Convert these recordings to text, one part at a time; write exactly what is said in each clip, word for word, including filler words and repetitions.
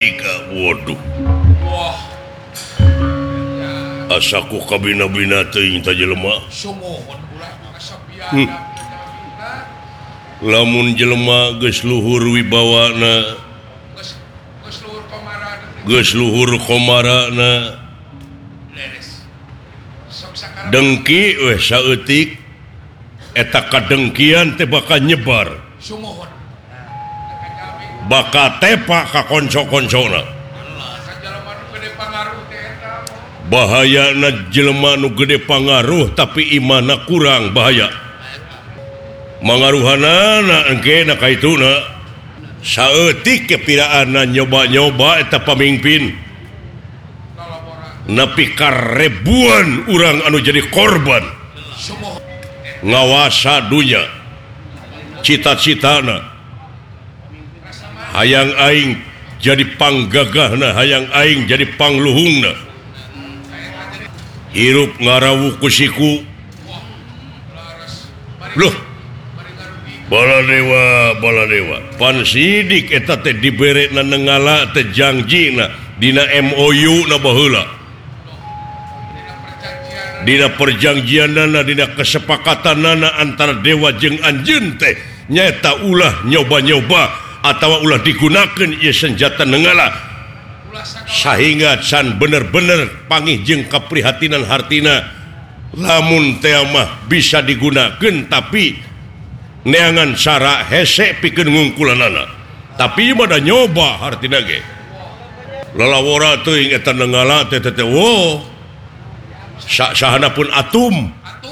Waduh asaku kabina-bina teuing ta jelema hmm. Lamun jelema geus luhur wibawana geus luhur komarana dengki weh saeutik eta kadengkian teh bakal nyebar bakal tepak ka konco-koncona bahayana jelema nu gede pangaruh tapi imana kurang bahaya mangaruhanana engke na kaituna saeutik kepiraana nyoba-nyoba eta pamimpin nepi ka ribuan urang anu jadi korban ngawasa dunya cita-citana hayang aing jadi panggagahna hayang aing jadi pangluhungna hirup ngarawu kusiku loh baladewa baladewa pan sidik eta teh diberekna nengala teh jangjina dina M O U na baheula dina perjanjianana dina kesepakatanana antara dewa jeung anjeun teh nyaeta ulah nyoba-nyoba atawa ulah digunakan ieu senjata nengala sehingga can bener-bener pangih jeung kaprihatinan hartina lamun teh mah bisa digunakan tapi neangan cara hese pikeun ngungkulanana tapi ieu mah nyoba hartina ge lalawora teuing eta nengala teh teh wo sahana pun atum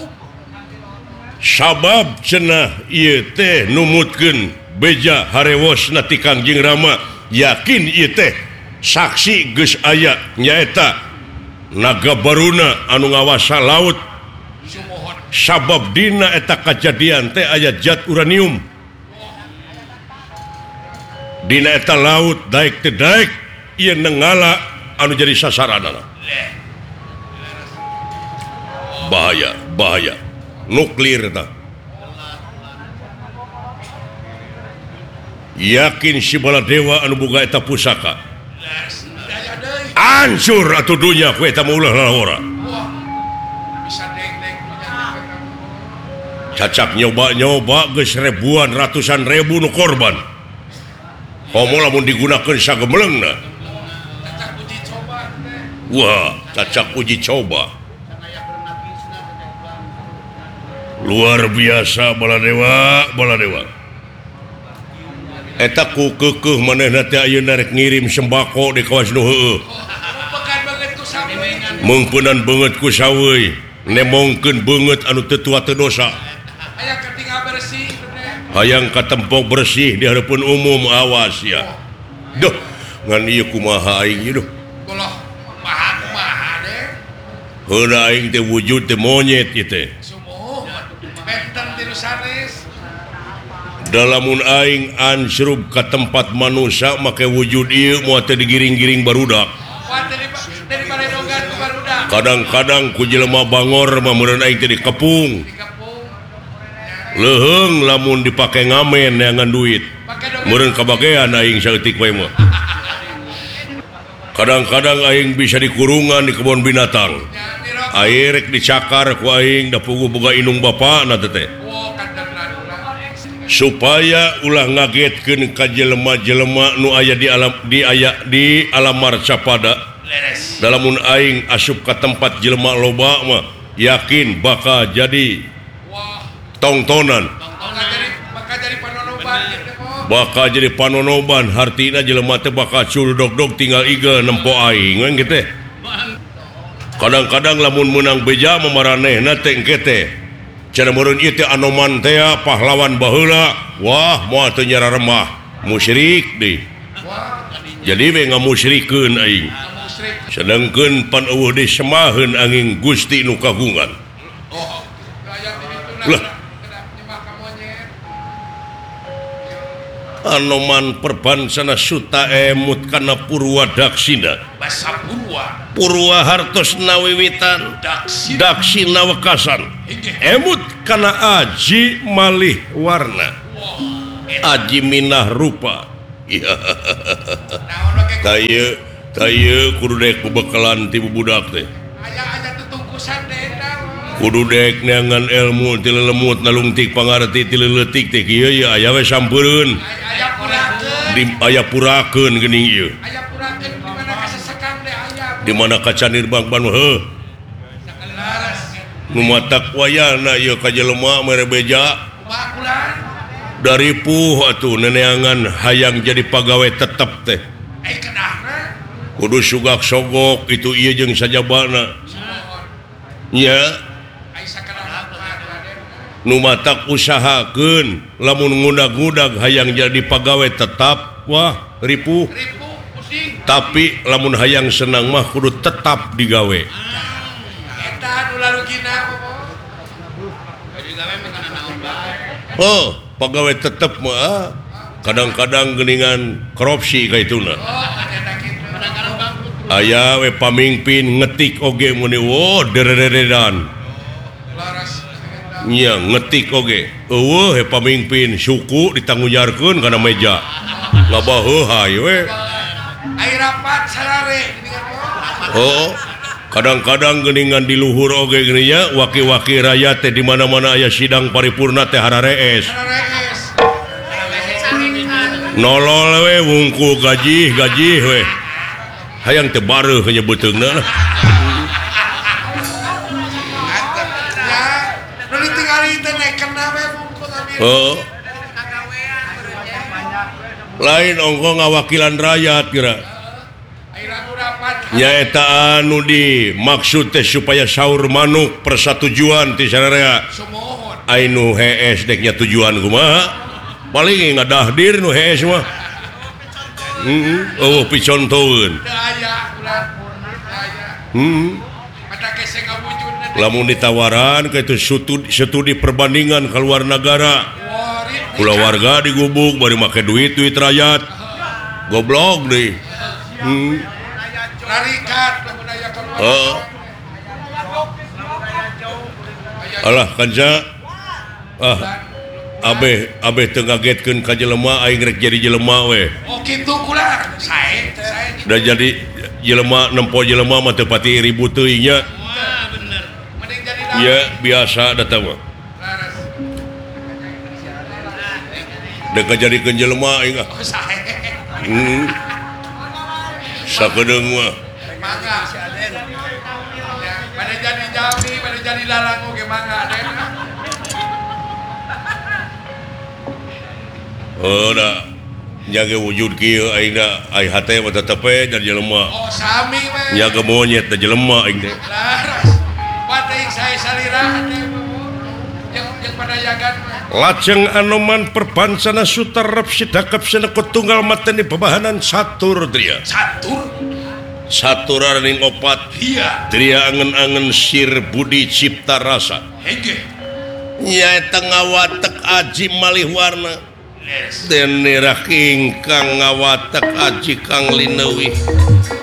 sabab cenah ieu teh numutkeun beja harewosna ti Kangjeng Rama yakin ieu teh saksi geus aya nyaeta naga baruna anu ngawasa laut sabab dina eta kajadian teh aya zat uranium dina eta laut daek teh daek ieu nengala anu jadi sasaranana bahaya bahaya nuklir tah yakin si baladewa anu boga eta pusaka hancur atuh dunya ku eta maulah lalawara cacak nyoba-nyoba geus ribuan ratusan ribu nu korban komo lamun digunakeun sagemelengna wah cacak uji coba luar biasa baladewa baladewa eta ku keukeuh manehna teh ayeuna rek ngirim sembako di kawas nu heueuh mungpunan beungeut ku saweuy nemongkeun beungeut anu teu tua teu dosa hayang katempok bersih di hareupeun umum awas ya duh ngan ieu kumaha aing ieu duh heula aing teh wujud teh monyet ieu teh dalamun aing ansrub ke tempat manusia make wujud ieu moal teh digiring-giring barudak kadang-kadang ku jelema bangor mah meureun aing teh dikepung leheung lamun dipake ngamen neangan duit meureun kabagean aing saeutik wae mah kadang-kadang aing bisa dikurungan di kebun binatang air rek dicakar ku aing da puguh boga inung bapana teh teh supaya ulah ngagetkeun ka jelema-jelema nu aya di alam di aya di alam marca pada dalamun aing asup ka tempat jelema loba mah yakin bakal jadi tongtonan bakal jadi panonoban hartina jelema teh bakal culdog-dog tinggal iga nempo aing we kitu kadang-kadang lamun menang beja mamaranehna teh engke teh cenah meureun ieu teh anoman teh pahlawan baheula wah moal teu nyara remah musyrik deui jadi we ngamusyrikeun aing sedengkeun pan eueuh disemaheun angin Gusti nu kagungan lah anoman perbansana suta emut kana purwa daksina basa purwa purwa hartosna wiwitan daksina wekasan emut kana aji malih warna aji minah rupa Taye taye kudu dek bebekalan ti budak teh. Aya-aya tutungkusan deh eta. Kudu dek neangan ilmu ti lelemut nalungtik pangarti ti leuletik teh kieu ya aya we sampeureuun. Aya purakeun. Di aya purakeun geuning ieu. Aya purakeun di mana kasesekam deh aya. Di mana kacanir bangban heuh. Laras. Nu matak wayahna ieu ka jelema mere beja. Kumaha kulan? Dari puh atuh neneangan hayang jadi pagawe tetep teh. Eh kenahna? Kudu sugak sogok itu ieu jeung sajabana. Nya Ai sakaraha Raden. nu matak usahakeun lamun ngudag-ngudag hayang jadi pagawe tetap wah ripuh. Ribu pusing. Tapi lamun hayang senang mah kudu tetap digawe. Eta nu lalugina bobo. Jadi gawe mah naon bae. Oh, pagawe tetep mah kadang-kadang geuningan korupsi kaituna. Oh, ada kitu. Kadang-kadang bangkrut. Aya we pamingpin ngetik oge muni wo dereredan. Laras. Nya ngetik oge. Eueuh he pamingpin suku ditanggujarkeun kana meja. Ngabaheuhay we. Ai rapat sarare geuningan bobo. Oh, kadang-kadang geuningan di luhur oge geuning nya waki-waki rakyat teh di mana-mana aya sidang paripurna teh hararees. Sararees. Nolol we wungkul gaji gaji we. Hayang teu bareuh nyebeuteungna. Ya, nu ditinggali teh nekenna we bungkul abi. Oh. Lain ongko ngawakilan rakyat kira. Ai ragu rapat. Nyaeta anu di maksud teh supaya saur manuk persatujuan ti sararea. Sumohon. Ainu hees deknya tujuan kumaha? Paling ngadahdir nu hees mah. Heeh, oh picontoeun. Teu aya ulah. Aya. Heeh. Mata kese ngawujudna. Lamun ditawaran ka itu studi, studi perbandingan ke luar negara. Warit. Kula warga digubuk bari make duit duit rakyat. Goblok deui. Hmm. Rarikat lamun aya keluar. Oh. Alah kanca. Ah. Abeh abeh teu ngagetkeun ka jelema aing rek jadi jelema we. Oh kitu kula. Sae, sae. Da jadi jelema nempo jelema mah teu pati ribut teuing nya. Wah, bener. Mending jadi Ieu biasa datang mah. laras. Da kajadikeun jelema aing ah. Oh sae. Hmm. Sakedeung mah. Mangga si Aden. Ya, pada jadi jami, pada jadi lalang oge mangga Aden. Oh da nyaga wujud kieu aing da ai hate mah tetep we jadi jelema. Oh sami we. Nyaga monyet da jelema aing teh. Laras. Pateng saya salira hati. Yang yang pada yagan mah. Lajeng Anoman perpansana sutarep sidakap senekut tunggal mateni bebahanan satur dria. Satur. Satur araning opat. Iya. Dria angen-angen sir budi cipta rasa. Hege. Nyaeta ngawatek aji malih warna. Yes. Den nirah ingkang ngawatek aji kang lineuwih.